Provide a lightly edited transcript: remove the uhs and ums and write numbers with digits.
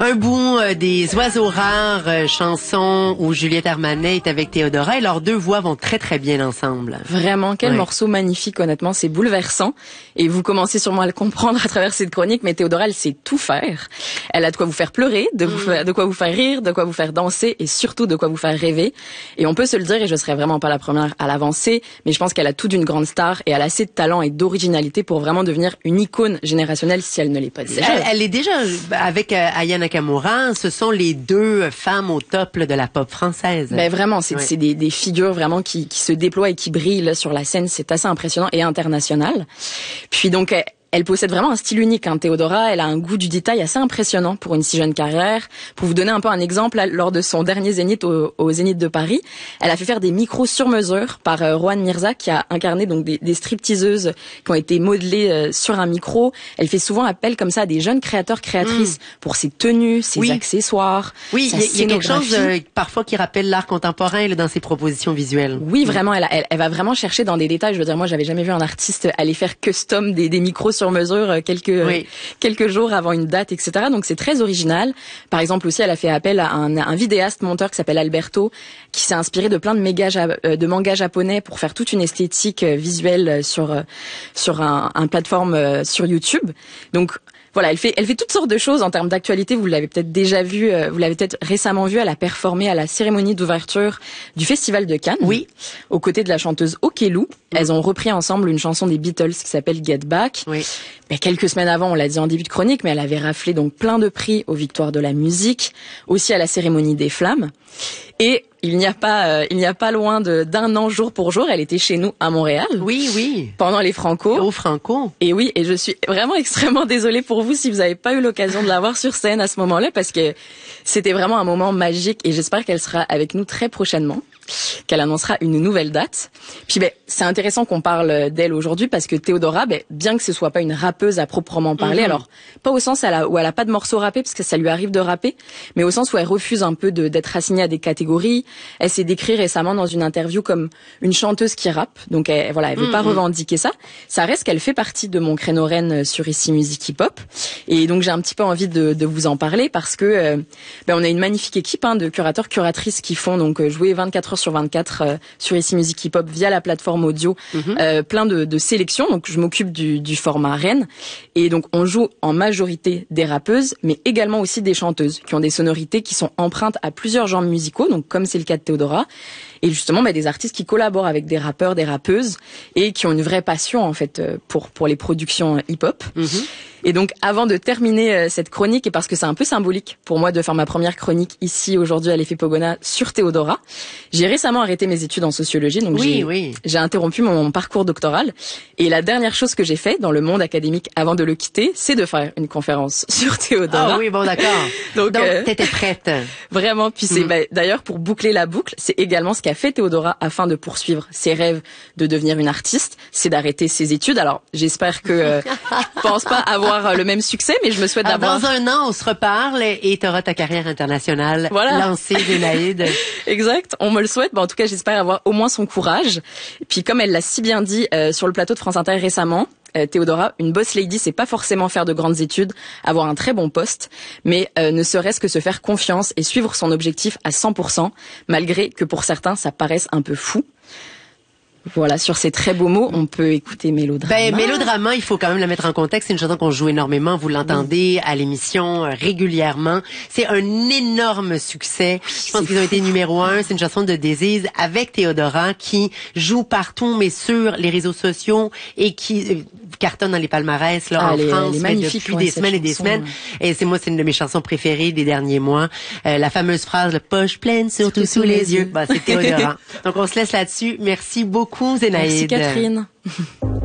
Un bout des oiseaux rares, chanson où Juliette Armanet est avec Théodora et leurs deux voix vont très très bien ensemble. Vraiment, quel morceau magnifique, honnêtement, c'est bouleversant. Et vous commencez sûrement à le comprendre à travers cette chronique, mais Théodora, elle sait tout faire. Elle a de quoi vous faire pleurer, de quoi vous faire rire, de quoi vous faire danser et surtout de quoi vous faire rêver. Et on peut se le dire, et je serais vraiment pas la première à l'avancer, mais je pense qu'elle a tout d'une grande star et elle a assez de talent et d'originalité pour vraiment devenir une icône générationnelle si elle ne l'est pas déjà. Elle est déjà avec Aya Nakamura, ce sont les deux femmes au top de la pop française. Ben vraiment, c'est des figures vraiment qui se déploient et qui brillent là, sur la scène, c'est assez impressionnant et international. Puis donc elle possède vraiment un style unique, hein, Théodora. Elle a un goût du détail assez impressionnant pour une si jeune carrière. Pour vous donner un peu un exemple, là, lors de son dernier Zénith au Zénith de Paris, elle a fait faire des micros sur mesure par Rohan Mirza, qui a incarné donc des stripteaseuses qui ont été modelées sur un micro. Elle fait souvent appel comme ça à des jeunes créateurs, créatrices pour ses tenues, ses accessoires. Oui, il y a quelque chose parfois qui rappelle l'art contemporain là, dans ses propositions visuelles. Oui, vraiment, elle va vraiment chercher dans des détails. Je veux dire, moi, j'avais jamais vu un artiste aller faire custom des micros sur mesure quelques jours avant une date, etc. Donc c'est très original. Par exemple aussi, elle a fait appel à un vidéaste monteur qui s'appelle Alberto, qui s'est inspiré de plein de mangas japonais pour faire toute une esthétique visuelle sur un plateforme sur YouTube. Donc voilà, elle fait toutes sortes de choses en termes d'actualité. Vous l'avez peut-être déjà vu, vous l'avez peut-être récemment vu. Elle a performé à la cérémonie d'ouverture du Festival de Cannes. Oui. Aux côtés de la chanteuse Okelou. Elles ont repris ensemble une chanson des Beatles qui s'appelle Get Back. Oui. Mais quelques semaines avant, on l'a dit en début de chronique, mais elle avait raflé donc plein de prix aux Victoires de la musique, aussi à la cérémonie des Flammes. Et il n'y a pas loin d'un an jour pour jour, elle était chez nous à Montréal. Oui, oui. Pendant les Franco. Au Franco. Et oui, et je suis vraiment extrêmement désolée pour vous si vous n'avez pas eu l'occasion de la voir sur scène à ce moment-là, parce que c'était vraiment un moment magique et j'espère qu'elle sera avec nous très prochainement, qu'elle annoncera une nouvelle date. Puis c'est intéressant qu'on parle d'elle aujourd'hui parce que Théodora, bien que ce soit pas une rappeuse à proprement parler, alors pas au sens où elle a pas de morceaux rappés parce que ça lui arrive de rapper, mais au sens où elle refuse un peu d'être assignée à des catégories. Elle s'est décrite récemment dans une interview comme une chanteuse qui rappe, donc elle veut pas revendiquer ça. Ça reste qu'elle fait partie de mon créneau reine sur Ici Musique Hip Hop, et donc j'ai un petit peu envie de vous en parler parce que on a une magnifique équipe de curateurs, curatrices qui font donc jouer 24 heures sur 24 sur Ici Musique Hip Hop via la plateforme audio, plein de sélections. Donc je m'occupe du format reine, et donc on joue en majorité des rappeuses, mais également aussi des chanteuses qui ont des sonorités qui sont empreintes à plusieurs genres musicaux, donc comme c'est le cas de Théodora, et justement des artistes qui collaborent avec des rappeurs, des rappeuses, et qui ont une vraie passion en fait pour les productions hip-hop. Et donc avant de terminer cette chronique, et parce que c'est un peu symbolique pour moi de faire ma première chronique ici aujourd'hui à l'Effet Pogona sur Théodora, j'ai récemment arrêté mes études en sociologie, donc j'ai interrompu mon parcours doctoral, et la dernière chose que j'ai fait dans le monde académique avant de le quitter, c'est de faire une conférence sur Théodora. Ah oui, bon d'accord. donc t'étais prête. Vraiment, puis c'est d'ailleurs pour boucler la boucle, c'est également ce qu'a fait Théodora afin de poursuivre ses rêves de devenir une artiste, c'est d'arrêter ses études. Alors j'espère que je pense pas avoir le même succès, mais je me souhaite d'avoir... Dans un an, on se reparle et t'auras ta carrière internationale lancée, Zénaïde. Exact, on me le souhaite. En tout cas, j'espère avoir au moins son courage. Et puis comme elle l'a si bien dit sur le plateau de France Inter récemment, Théodora, une boss lady, c'est pas forcément faire de grandes études, avoir un très bon poste, mais ne serait-ce que se faire confiance et suivre son objectif à 100%, malgré que pour certains, ça paraisse un peu fou. Voilà, sur ces très beaux mots, on peut écouter Mélodrama. Mélodrama, il faut quand même la mettre en contexte. C'est une chanson qu'on joue énormément. Vous l'entendez à l'émission régulièrement. C'est un énorme succès. Je pense qu'ils ont été numéro 1. C'est une chanson de Disease avec Théodora qui joue partout, mais sur les réseaux sociaux et qui cartonne dans les palmarès là en France depuis des semaines et des semaines. Et c'est une de mes chansons préférées des derniers mois. La fameuse phrase, le poche pleine, surtout sous les yeux. C'est Théodora. Donc on se laisse là-dessus. Merci beaucoup. Zénaïde. Merci Catherine.